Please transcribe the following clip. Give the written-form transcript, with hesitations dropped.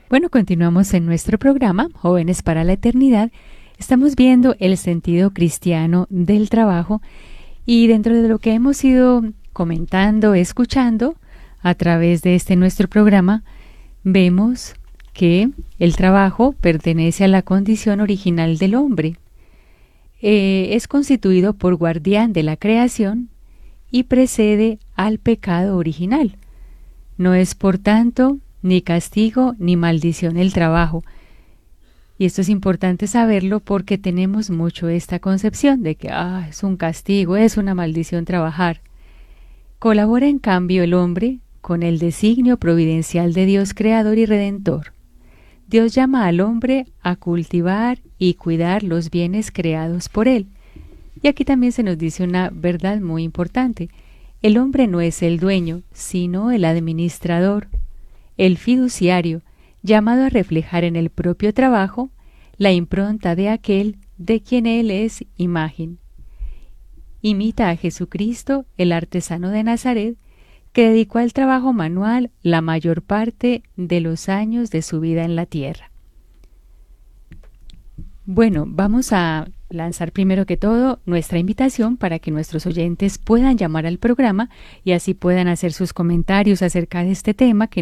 Bueno, continuamos en nuestro programa Jóvenes para la Eternidad. Estamos viendo el sentido cristiano del trabajo y dentro de lo que hemos ido comentando, escuchando a través de este nuestro programa, vemos que el trabajo pertenece a la condición original del hombre. Es constituido por guardián de la creación y precede al pecado original. No es, por tanto, ni castigo ni maldición el trabajo. Y esto es importante saberlo porque tenemos mucho esta concepción de que es un castigo, es una maldición trabajar. Colabora en cambio el hombre con el designio providencial de Dios creador y redentor. Dios llama al hombre a cultivar y cuidar los bienes creados por él. Y aquí también se nos dice una verdad muy importante. El hombre no es el dueño, sino el administrador, el fiduciario, llamado a reflejar en el propio trabajo la impronta de aquel de quien él es imagen. Imita a Jesucristo, el artesano de Nazaret, que dedicó al trabajo manual la mayor parte de los años de su vida en la tierra. Bueno, vamos a lanzar primero que todo nuestra invitación para que nuestros oyentes puedan llamar al programa y así puedan hacer sus comentarios acerca de este tema que